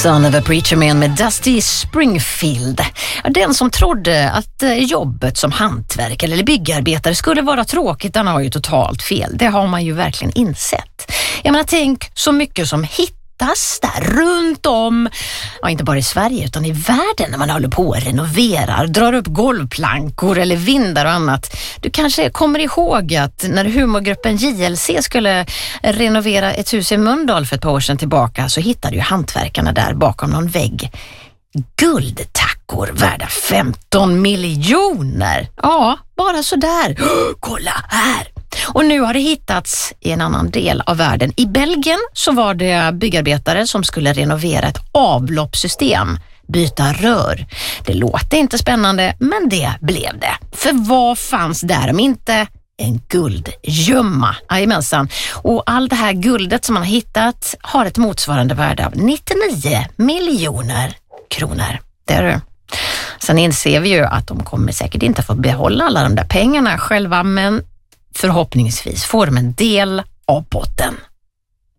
Son of a Preacher Man med Dusty Springfield. Den som trodde att jobbet som hantverkare eller byggarbetare skulle vara tråkigt, den har ju totalt fel. Det har man ju verkligen insett. Jag menar, tänk så mycket som hittas där runt om, ja, inte bara i Sverige utan i världen, när man håller på och renoverar, drar upp golvplankor eller vindar och annat. Du kanske kommer ihåg att när humorgruppen JLC skulle renovera ett hus i Mölndal för ett par år sedan tillbaka, så hittade ju hantverkarna där bakom någon vägg guldtackor värda 15 miljoner. Ja, bara så där. Kolla här! Och nu har det hittats i en annan del av världen. I Belgien så var det byggarbetare som skulle renovera ett avloppssystem, byta rör. Det låter inte spännande, men det blev det. För vad fanns där om inte en guldgömma? Jajamensan. Och all det här guldet som man har hittat har ett motsvarande värde av 99 miljoner kronor. Det är det. Sen inser vi ju att de kommer säkert inte få behålla alla de där pengarna själva, men förhoppningsvis får de en del av potten.